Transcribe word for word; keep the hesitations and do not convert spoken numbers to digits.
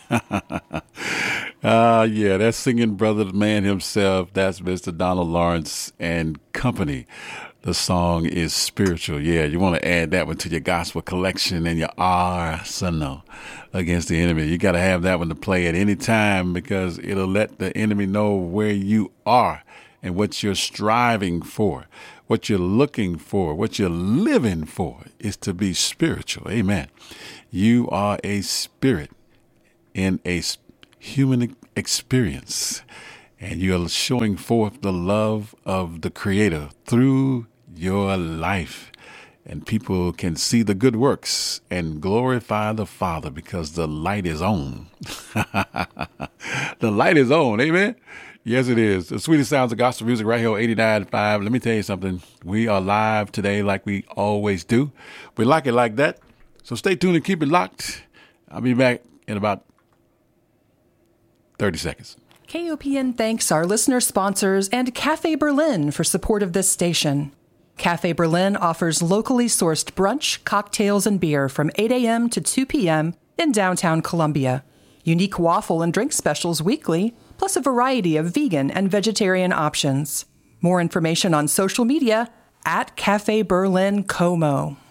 Uh, yeah, that's singing brother, the man himself. That's Mister Donald Lawrence and Company. The song is Spiritual. Yeah, you want to add that one to your gospel collection and your arsenal against the enemy. You got to have that one to play at any time because it'll let the enemy know where you are and what you're striving for, what you're looking for, what you're living for is to be spiritual. Amen. You are a spirit in a human experience, and you're showing forth the love of the Creator through your life. And people can see the good works and glorify the Father because the light is on. The light is on. Amen. Yes, it is. The sweetest sounds of gospel music right here on eighty-nine point five. Let me tell you something. We are live today like we always do. We like it like that. So stay tuned and keep it locked. I'll be back in about thirty seconds. K O P N thanks our listener sponsors and Cafe Berlin for support of this station. Cafe Berlin offers locally sourced brunch, cocktails, and beer from eight a.m. to two p.m. in downtown Columbia. Unique waffle and drink specials weekly, plus a variety of vegan and vegetarian options. More information on social media at Cafe Berlin Como.